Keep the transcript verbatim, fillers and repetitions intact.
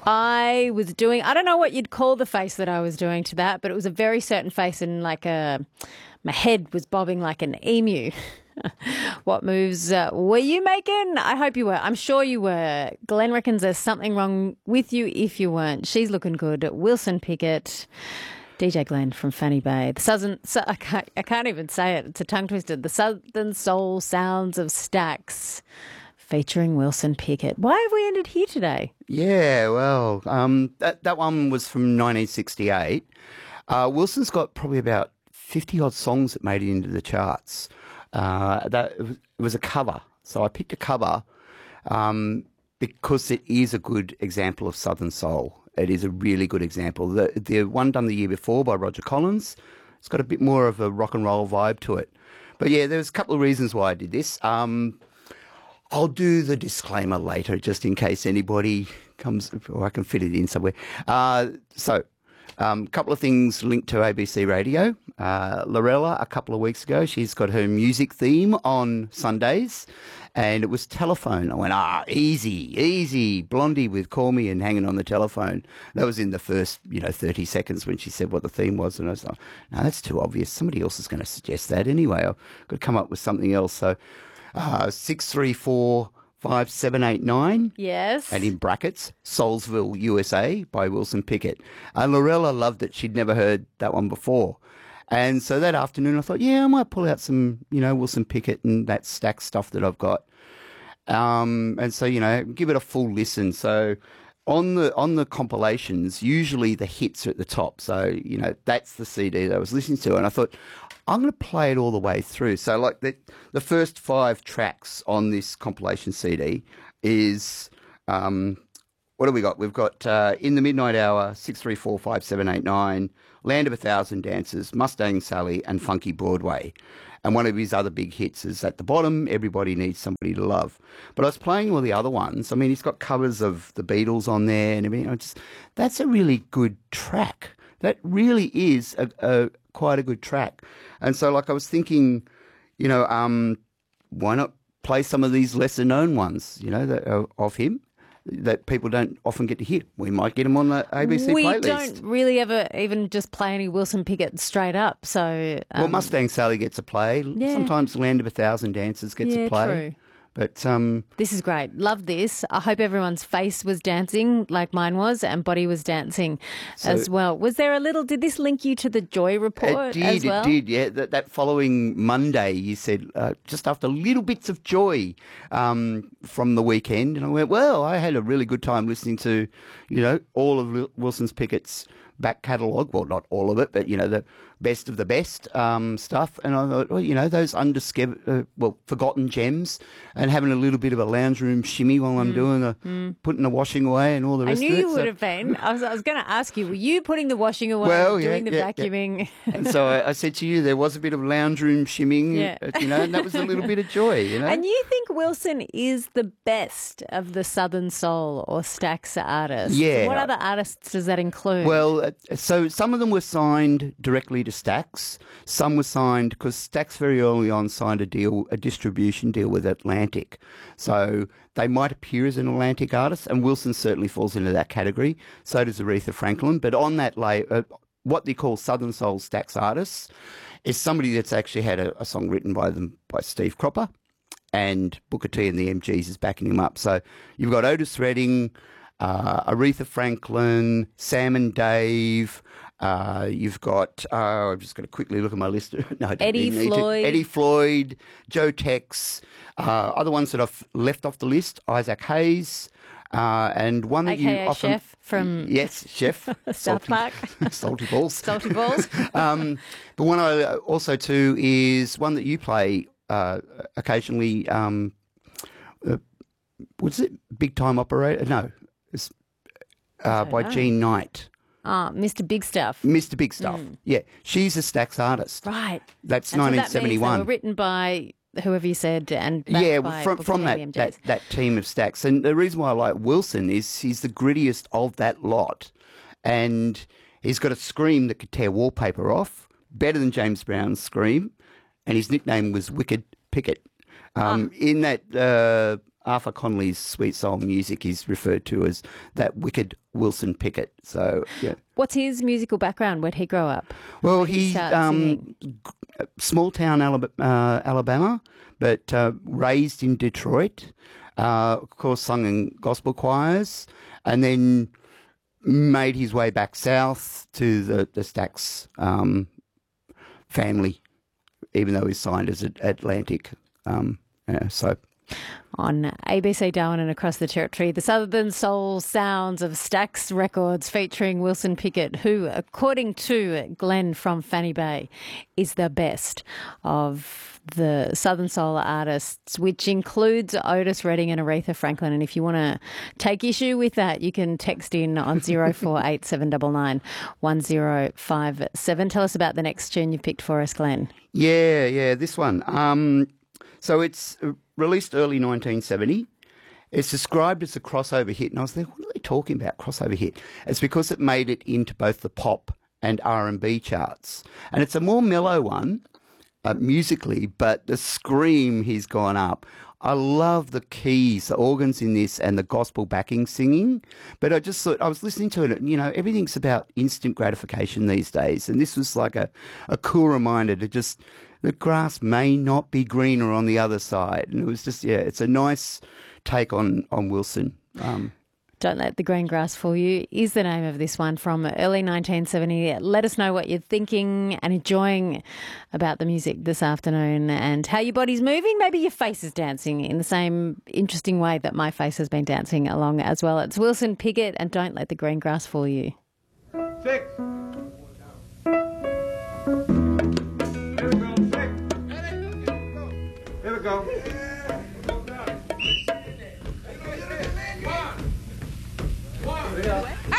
I was doing, I don't know what you'd call the face that I was doing to that, but it was a very certain face and like a, my head was bobbing like an emu. What moves uh, were you making? I hope you were. I'm sure you were. Glenn reckons there's something wrong with you if you weren't. She's looking good. Wilson Pickett, D J Glenn from Fanny Bay. The Southern, so, I, can't, I can't even say it. It's a tongue twister. The Southern Soul Sounds of Stax, featuring Wilson Pickett. Why have we ended here today? Yeah, well, um, that, that one was from nineteen sixty-eight. Uh, Wilson's got probably about fifty-odd songs that made it into the charts. Uh, that it was, it was a cover. So I picked a cover um, because it is a good example of Southern Soul. It is a really good example. The, the one done the year before by Roger Collins, it's got a bit more of a rock and roll vibe to it. But yeah, there's a couple of reasons why I did this. Um, I'll do the disclaimer later just in case anybody comes, or I can fit it in somewhere. Uh, so a um, couple of things linked to A B C Radio. Uh, Lorella, a couple of weeks ago, she's got her music theme on Sundays, and it was telephone. I went, ah, easy, easy, Blondie with Call Me and Hanging on the Telephone. That was in the first, you know, thirty seconds when she said what the theme was, and I was like, no, that's too obvious. Somebody else is going to suggest that anyway. I've got to come up with something else. So uh, six three four five seven eight nine. Yes. And in brackets, Soulsville, U S A by Wilson Pickett. And Lorella loved it. She'd never heard that one before. And so that afternoon I thought, yeah, I might pull out some, you know, Wilson Pickett and that Stax stuff that I've got. Um, and so, you know, give it a full listen. So on the on the compilations, usually the hits are at the top. So, you know, that's the C D that I was listening to. And I thought, I'm going to play it all the way through. So like the, the first five tracks on this compilation C D is, um, what do we got? We've got uh, In the Midnight Hour, six three four five seven eight nine, Land of a Thousand Dances, Mustang Sally, and Funky Broadway. And one of his other big hits is at the bottom, Everybody Needs Somebody to Love. But I was playing all the other ones. I mean, he's got covers of the Beatles on there and everything. I just, that's a really good track. That really is a, a quite a good track. And so, like, I was thinking, you know, um, why not play some of these lesser known ones, you know, that are of him, that people don't often get to hear. We might get them on the A B C we playlist. We don't really ever even just play any Wilson Pickett straight up. So, um, well, Mustang Sally gets a play. Yeah. Sometimes Land of a Thousand Dances gets yeah, a play. True. But um, this is great. Love this. I hope everyone's face was dancing like mine was, and body was dancing so, as well. Was there a little? Did this link you to the Joy Report it did, as well? It did. Yeah. That, that following Monday, you said uh, just after little bits of joy um, from the weekend, and I went, well, I had a really good time listening to, you know, all of Wilson Pickett's back catalogue. Well, not all of it, but you know, the best of the best um, stuff. And I thought, well, you know, those undiscovered, uh, well, forgotten gems, and having a little bit of a lounge room shimmy while I'm mm. doing the mm. putting the washing away and all the rest of it. I knew you so, would have been. I was, I was going to ask you, were you putting the washing away, well, doing yeah, the yeah, vacuuming? Yeah. And so I, I said to you, there was a bit of lounge room shimming, yeah. uh, you know, and that was a little bit of joy, you know. And you think Wilson is the best of the Southern Soul or Stax artists? Yeah. What other artists does that include? Well, uh, so some of them were signed directly to Stax. Some were signed because Stax very early on signed a deal, a distribution deal with Atlantic. So they might appear as an Atlantic artist, and Wilson certainly falls into that category. So does Aretha Franklin. But on that layer, uh, what they call Southern Soul Stax artists is somebody that's actually had a, a song written by them by Steve Cropper, and Booker T and the M Gs is backing him up. So you've got Otis Redding, uh, Aretha Franklin, Sam and Dave. Uh, you've got, uh, I'm just going to quickly look at my list. no, I don't Eddie need Floyd. To. Eddie Floyd, Joe Tex. Uh, other ones that I've left off the list, Isaac Hayes. Uh, and one that A K A you often... Chef from... Yes, Chef. South salty, Park. Salty Balls. Salty Balls. um, but one I also, too, is one that you play uh, occasionally. Um, uh, what's it? Big Time Operator? No. It's uh, by know. Jean Knight. Ah, Mister Big Stuff. Mister Big Stuff. Mm. Yeah. She's a Stax artist. Right. That's and nineteen seventy-one. So that means they were written by whoever you said and yeah, by from, from that, that, that team of Stax. And the reason why I like Wilson is he's the grittiest of that lot. And he's got a scream that could tear wallpaper off, better than James Brown's scream. And his nickname was Wicked Pickett. Um, oh. In that... Uh, Arthur Conley's sweet soul music is referred to as that wicked Wilson Pickett. So, yeah. What's his musical background? Where'd he grow up? Well, Where'd he he's start um, singing? small town Alabama, uh, Alabama but uh, raised in Detroit. Uh, of course, sung in gospel choirs, and then made his way back south to the, the Stax um, family, even though he's signed as Atlantic. Um, yeah, so... On A B C Darwin and across the territory, the Southern Soul sounds of Stax Records featuring Wilson Pickett, who, according to Glenn from Fanny Bay, is the best of the Southern Soul artists, which includes Otis Redding and Aretha Franklin. And if you want to take issue with that, you can text in on zero four eight seven nine nine one zero five seven. Tell us about the next tune you've picked for us, Glenn. Yeah, yeah, this one. Um, so it's released early nineteen seventy. It's described as a crossover hit, and I was like, what are they talking about, crossover hit? It's because it made it into both the pop and R and B charts. And it's a more mellow one uh, musically, but the scream he's gone up. I love the keys, the organs in this, and the gospel backing singing. But I just thought, I was listening to it, and, you know, everything's about instant gratification these days. And this was like a, a cool reminder to just, the grass may not be greener on the other side. And it was just, yeah, it's a nice take on, on Wilson. Um, Don't Let the Green Grass Fool You is the name of this one from early nineteen seventy. Let us know what you're thinking and enjoying about the music this afternoon and how your body's moving. Maybe your face is dancing in the same interesting way that my face has been dancing along as well. It's Wilson Pickett and Don't Let the Green Grass Fool You. Six. Here we go. Six. Here we go. One. One.